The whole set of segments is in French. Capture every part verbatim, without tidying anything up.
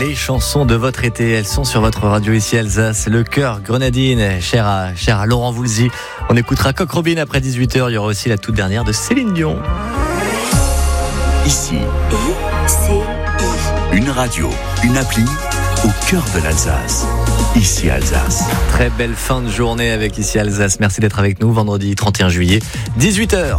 Les chansons de votre été, elles sont sur votre radio ici Alsace. Le cœur grenadine, cher à, cher à Laurent Voulzy. On écoutera Coq Robin après dix-huit heures. Il y aura aussi la toute dernière de Céline Dion. Ici, I C I. Une radio, une appli au cœur de l'Alsace. Ici Alsace. Très belle fin de journée avec Ici Alsace. Merci d'être avec nous. Vendredi trente et un juillet, dix-huit heures.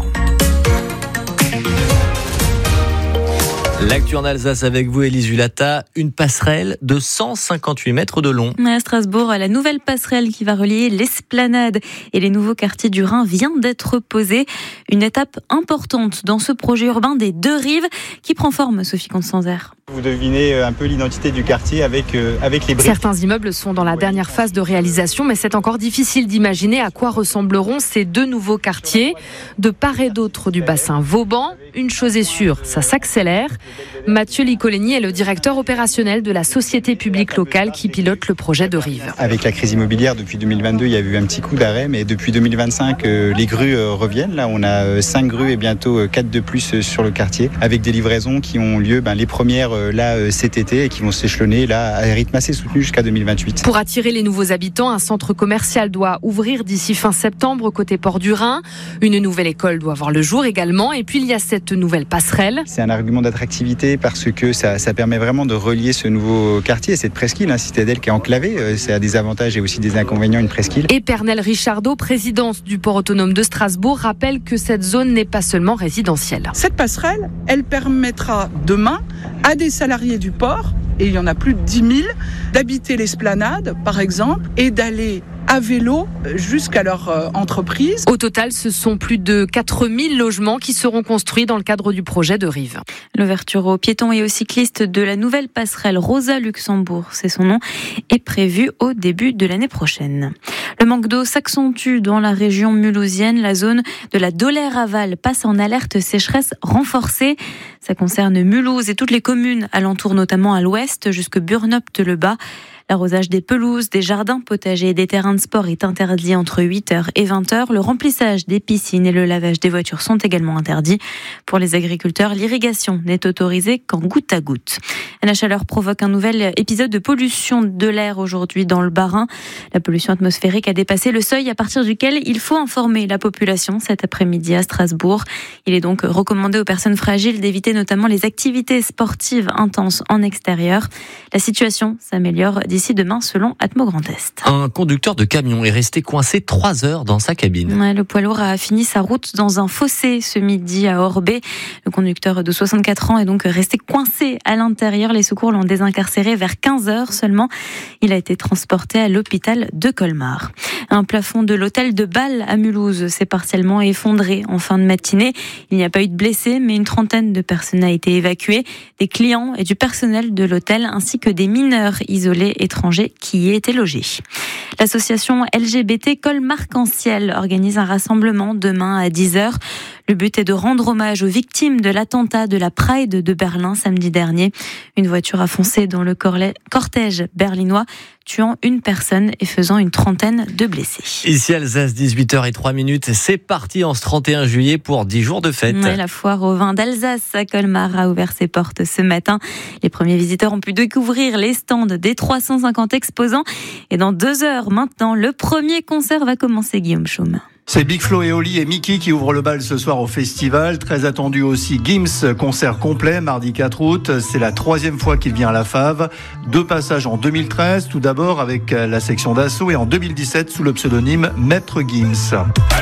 L'actu en Alsace avec vous, Élise Julata. Une passerelle de cent cinquante-huit mètres de long. À Strasbourg, la nouvelle passerelle qui va relier l'Esplanade et les nouveaux quartiers du Rhin vient d'être posée. Une étape importante dans ce projet urbain des deux rives qui prend forme, Sophie Constanzer. Vous devinez un peu l'identité du quartier avec, euh, avec les briques. Certains immeubles sont dans la dernière phase de réalisation, mais c'est encore difficile d'imaginer à quoi ressembleront ces deux nouveaux quartiers. De part et d'autre du bassin Vauban, une chose est sûre, ça s'accélère. Mathieu Licoleni est le directeur opérationnel de la société publique locale qui pilote le projet de Rive. Avec la crise immobilière, depuis deux mille vingt-deux, il y a eu un petit coup d'arrêt, mais depuis deux mille vingt-cinq, euh, les grues euh, reviennent. Là, on a euh, cinq grues et bientôt euh, quatre de plus euh, sur le quartier, avec des livraisons qui ont lieu, ben, les premières euh, là euh, cet été et qui vont s'échelonner là à un rythme assez soutenu jusqu'à deux mille vingt-huit. Pour attirer les nouveaux habitants, un centre commercial doit ouvrir d'ici fin septembre côté Port du Rhin. Une nouvelle école doit voir le jour également. Et puis il y a cette nouvelle passerelle. C'est un argument d'attractivité parce que ça, ça permet vraiment de relier ce nouveau quartier, cette presqu'île, hein, Citadelle qui est enclavée. Ça a des avantages et aussi des inconvénients, une presqu'île. Et Pernelle Richardot, présidente du port autonome de Strasbourg, rappelle que cette zone n'est pas seulement résidentielle. Cette passerelle, elle permettra demain à des salariés du port, et il y en a plus de dix mille, d'habiter l'Esplanade, par exemple, et d'aller à vélo jusqu'à leur euh, entreprise. Au total, ce sont plus de quatre mille logements qui seront construits dans le cadre du projet de Rive. L'ouverture aux piétons et aux cyclistes de la nouvelle passerelle Rosa Luxembourg, c'est son nom, est prévue au début de l'année prochaine. Le manque d'eau s'accentue dans la région mulhousienne. La zone de la Dolère-Aval passe en alerte sécheresse renforcée. Ça concerne Mulhouse et toutes les communes alentours, notamment à l'ouest, jusque Burnopte-le-Bas. L'arrosage des pelouses, des jardins potagers et des terrains de sport est interdit entre huit heures et vingt heures. Le remplissage des piscines et le lavage des voitures sont également interdits. Pour les agriculteurs, l'irrigation n'est autorisée qu'en goutte à goutte. La chaleur provoque un nouvel épisode de pollution de l'air aujourd'hui dans le Bas-Rhin. La pollution atmosphérique a dépassé le seuil à partir duquel il faut informer la population cet après-midi à Strasbourg. Il est donc recommandé aux personnes fragiles d'éviter notamment les activités sportives intenses en extérieur. La situation s'améliore d'ici demain selon Atmo Grand Est. Un conducteur de camion est resté coincé trois heures dans sa cabine. Ouais, le poids lourd a fini sa route dans un fossé ce midi à Orbey. Le conducteur de soixante-quatre ans est donc resté coincé à l'intérieur. Les secours l'ont désincarcéré vers quinze heures seulement. Il a été transporté à l'hôpital de Colmar. Un plafond de l'hôtel de Bâle à Mulhouse s'est partiellement effondré en fin de matinée. Il n'y a pas eu de blessés, mais une trentaine de personnes a été évacuée. Des clients et du personnel de l'hôtel ainsi que des mineurs isolés étrangers qui y étaient logés. L'association L G B T Colmar-Arc-en-Ciel organise un rassemblement demain à dix heures. Le but est de rendre hommage aux victimes de l'attentat de la Pride de Berlin samedi dernier. Une voiture a foncé dans le cortège berlinois, tuant une personne et faisant une trentaine de blessés. Ici Alsace, dix-huit heures zéro trois, c'est parti en ce trente et un juillet pour dix jours de fête. Ouais, la foire au vin d'Alsace à Colmar a ouvert ses portes ce matin. Les premiers visiteurs ont pu découvrir les stands des trois cent cinquante exposants. Et dans deux heures maintenant, le premier concert va commencer, Guillaume Chaume. C'est Big Flo et Oli et Mickey qui ouvrent le bal ce soir au festival. Très attendu aussi Gims, concert complet mardi quatre août. C'est la troisième fois qu'il vient à la Fave. Deux passages en deux mille treize, tout d'abord avec la section d'assaut et en deux mille dix-sept sous le pseudonyme Maître Gims.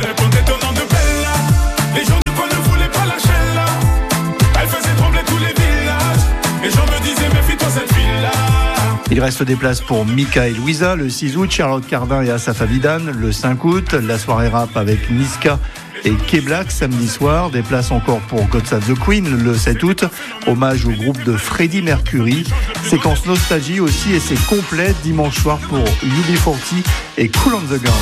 Il reste des places pour Mika et Louisa le six août, Charlotte Cardin et Asaf Avidan le cinq août, la soirée rap avec Niska et K-Black samedi soir, des places encore pour God Save the Queen le sept août, hommage au groupe de Freddie Mercury, séquence nostalgie aussi et c'est complet dimanche soir pour U B quarante et Cool on the Gang.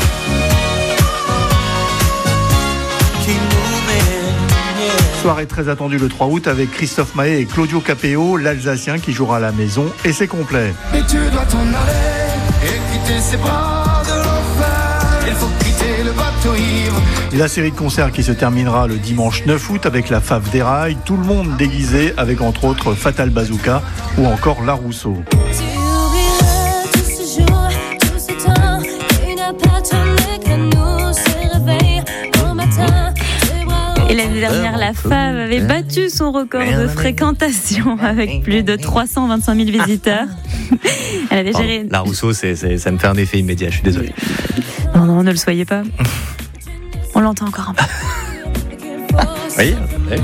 Soirée très attendue le trois août avec Christophe Maé et Claudio Capéo, l'Alsacien qui jouera à la maison et c'est complet. Mais tu dois t'en aller et quitter ces bras de l'enfer. Il faut quitter le bateau. Et la série de concerts qui se terminera le dimanche neuf août avec la Fave des Rails, tout le monde déguisé avec entre autres Fatal Bazooka ou encore La Rousseau. Et l'année dernière, la Fave avait battu son record de fréquentation avec plus de trois cent vingt-cinq mille visiteurs. Elle avait géré... La Rousseau, c'est, c'est, ça me fait un effet immédiat, je suis désolé. Non, non, ne le soyez pas. On l'entend encore un peu. Oui, oui.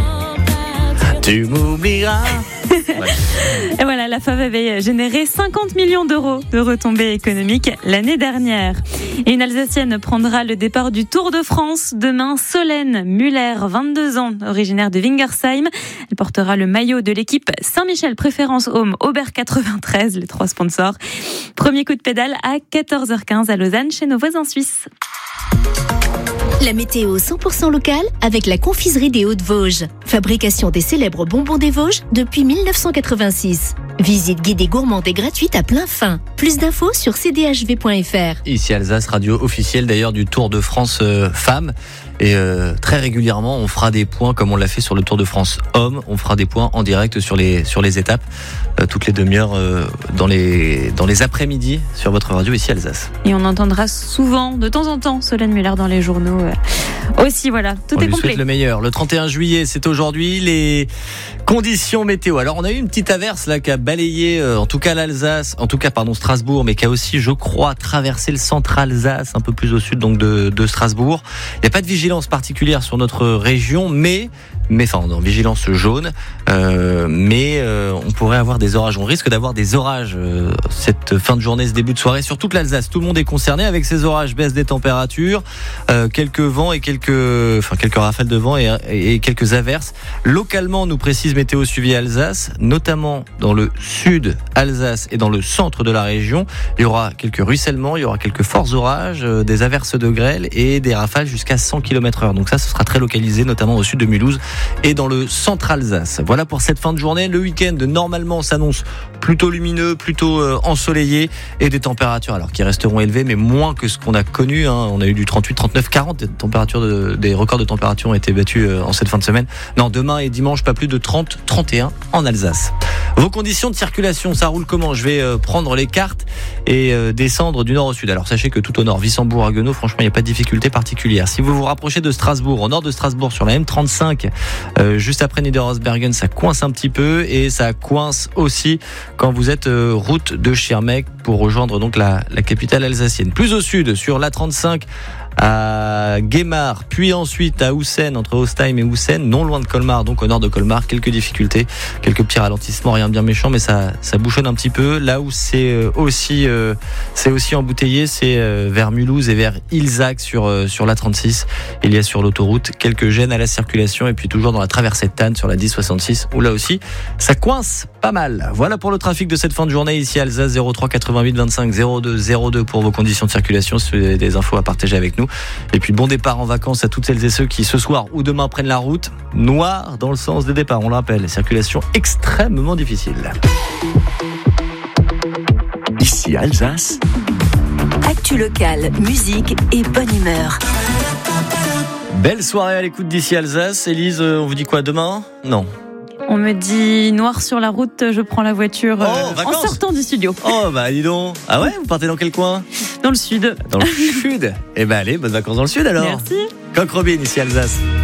Tu m'oublieras. Ouais. Et voilà, la Fave avait généré cinquante millions d'euros de retombées économiques l'année dernière. Et une Alsacienne prendra le départ du Tour de France demain. Solène Muller, vingt-deux ans, originaire de Wingersheim. Elle portera le maillot de l'équipe Saint-Michel Préférence Home Aubert quatre-vingt-treize, les trois sponsors. Premier coup de pédale à quatorze heures quinze à Lausanne, chez nos voisins suisses. La météo cent pour cent locale avec la confiserie des Hauts-de-Vosges. Fabrication des célèbres bonbons des Vosges depuis mille neuf cent quatre-vingt-six. Visite guidée gourmande et gratuite à plein fin. Plus d'infos sur c d h v point f r. Ici Alsace, radio officielle d'ailleurs du Tour de France euh, Femmes. Et euh, très régulièrement, on fera des points comme on l'a fait sur le Tour de France Hommes. On fera des points en direct sur les, sur les étapes, euh, toutes les demi-heures euh, dans les, dans les après-midi sur votre radio ici Alsace. Et on entendra souvent, de temps en temps, Solène Muller dans les journaux. Euh, aussi, voilà, tout on est lui complet. Souhaite le meilleur. Le trente et un juillet, c'est aujourd'hui les conditions météo. Alors, on a eu une petite averse là qui a balayé, euh, en tout cas l'Alsace, en tout cas pardon Strasbourg, mais qui a aussi, je crois, traversé le centre Alsace, un peu plus au sud donc de, de Strasbourg. Il n'y a pas de vigilance particulière sur notre région, mais mais enfin en vigilance jaune, euh, mais euh, on pourrait avoir des orages. On risque d'avoir des orages euh, cette fin de journée, ce début de soirée sur toute l'Alsace. Tout le monde est concerné avec ces orages, baisse des températures, euh, quelques vents et quelques, enfin quelques rafales de vent et, et quelques averses. Localement, nous précise Météo Suivi Alsace, notamment dans le sud Alsace et dans le centre de la région, il y aura quelques ruissellements, il y aura quelques forts orages, euh, des averses de grêle et des rafales jusqu'à cent kilomètres heure. Donc ça, ce sera très localisé, notamment au sud de Mulhouse et dans le centre Alsace. Voilà pour cette fin de journée. Le week-end, normalement, s'annonce plutôt lumineux, plutôt euh, ensoleillé et des températures alors qui resteront élevées, mais moins que ce qu'on a connu. Hein. On a eu du trente-huit, trente-neuf, quarante. Des, températures de, des records de température ont été battus euh, en cette fin de semaine. Non, demain et dimanche, pas plus de trente, trente et un en Alsace. Vos conditions de circulation, ça roule comment ? Je vais euh, prendre les cartes et euh, descendre du nord au sud. Alors sachez que tout au nord, Wissembourg, Haguenau, franchement, il n'y a pas de difficulté particulière. Si vous vous rapprochez de Strasbourg, au nord de Strasbourg, sur la M trente-cinq, euh, juste après Niederosbergen, ça coince un petit peu et ça coince aussi quand vous êtes euh, route de Schirmeck pour rejoindre donc la, la capitale alsacienne. Plus au sud, sur l'A trente-cinq, à Guémar, puis ensuite à Houssen, entre Ostheim et Houssen, non loin de Colmar, donc au nord de Colmar, quelques difficultés, quelques petits ralentissements, rien de bien méchant, mais ça, ça bouchonne un petit peu. Là où c'est aussi, euh, c'est aussi embouteillé, c'est euh, vers Mulhouse et vers Ilzac sur, euh, sur l'A trente-six. Il y a sur l'autoroute quelques gênes à la circulation et puis toujours dans la traversée de Tannes sur la dix soixante-six, où là aussi, ça coince pas mal. Voilà pour le trafic de cette fin de journée ici à Alsace. Zéro trois quatre-vingt-huit vingt-cinq zéro deux zéro deux pour vos conditions de circulation, si vous avez des infos à partager avec nous. Et puis bon départ en vacances à toutes celles et ceux qui ce soir ou demain prennent la route noire dans le sens des départs, on le rappelle, circulation extrêmement difficile. Ici Alsace, Actu locale, musique et bonne humeur. Belle soirée à l'écoute d'ici Alsace. Élise, on vous dit quoi demain ? Non. On me dit noir sur la route, je prends la voiture oh, euh, en sortant du studio. Oh bah dis donc. Ah ouais, vous partez dans quel coin ? Dans le sud. Dans le sud. Eh ben allez, bonnes vacances dans le sud alors. Merci. Coq Robin ici Alsace.